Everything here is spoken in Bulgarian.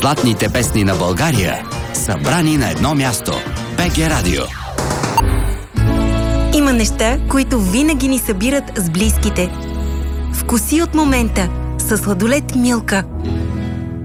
Златните песни на България, събрани на едно място. БГ Радио. Има неща, които винаги ни събират с близките. Вкуси от момента с сладолед Милка.